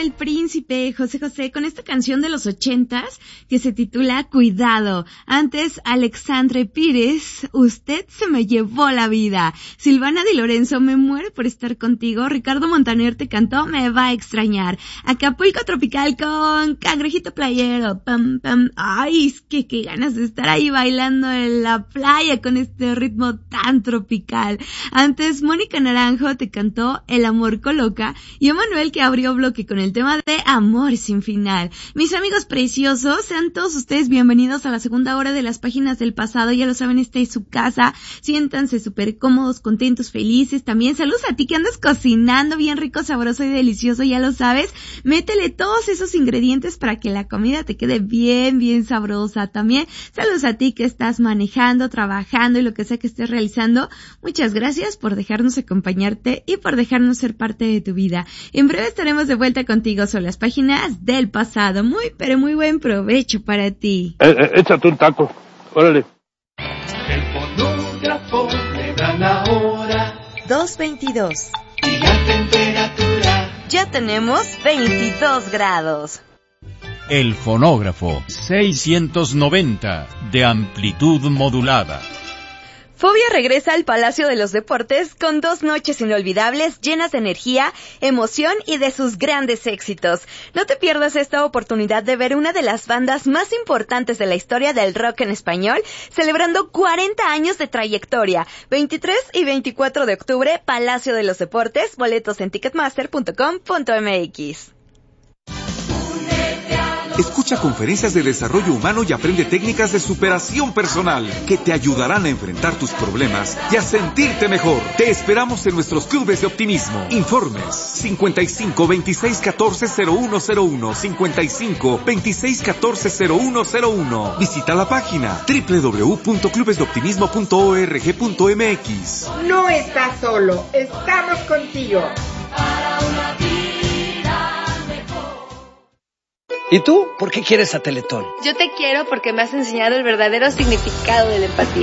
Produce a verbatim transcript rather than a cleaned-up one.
el príncipe José José con esta canción de los ochentas que se titula Cuidado. Antes, Alexandre Pires, Usted se me llevó la vida. Silvana Di Lorenzo, Me muero por estar contigo. Ricardo Montaner te cantó Me va a extrañar. Acapulco Tropical con Cangrejito Playero. Pam, pam. Ay, es que qué ganas de estar ahí bailando en la playa con este ritmo tan tropical. Antes, Mónica Naranjo te cantó El amor coloca. Y Emanuel que abrió bloque con el tema de Amor sin final. Mis amigos preciosos, sean todos ustedes bienvenidos a la segunda hora de las páginas del pasado. Ya lo saben, esta es su casa. Siéntanse súper cómodos, contentos, felices. También saludos a ti que andas cocinando bien rico, sabroso y delicioso, ya lo sabes. Métele todos esos ingredientes para que la comida te quede bien, bien sabrosa. También saludos a ti que estás manejando, trabajando y lo que sea que estés realizando. Muchas gracias por dejarnos acompañarte y por dejarnos ser parte de tu vida. En breve estaremos de vuelta contigo sobre las páginas del pasado. Muy, pero muy buen provecho para ti. Eh, eh, échate un taco, órale. El fonógrafo le da la hora. dos veintidós. Y la temperatura. Ya tenemos veintidós grados. El fonógrafo seiscientos noventa de amplitud modulada. Fobia regresa al Palacio de los Deportes con dos noches inolvidables llenas de energía, emoción y de sus grandes éxitos. No te pierdas esta oportunidad de ver una de las bandas más importantes de la historia del rock en español, celebrando cuarenta años de trayectoria. veintitrés y veinticuatro de octubre, Palacio de los Deportes, boletos en ticketmaster punto com punto m x. Escucha conferencias de desarrollo humano y aprende técnicas de superación personal que te ayudarán a enfrentar tus problemas y a sentirte mejor. Te esperamos en nuestros clubes de optimismo. Informes cincuenta y cinco, veintiséis, catorce, cero uno cero uno, cincuenta y cinco, veintiséis, catorce, cero uno cero uno. Visita la página doble u doble u doble u punto clubes de optimismo punto org punto m x. No estás solo, estamos contigo. Para una vida. ¿Y tú? ¿Por qué quieres a Teletón? Yo te quiero porque me has enseñado el verdadero significado de la empatía.